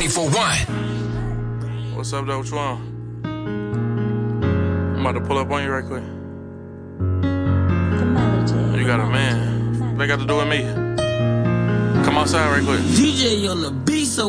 24/1. What's up, though? What you want? I'm about to pull up on you right quick. You got a man. What they got to do with me? Come outside right quick. DJ on the beat, so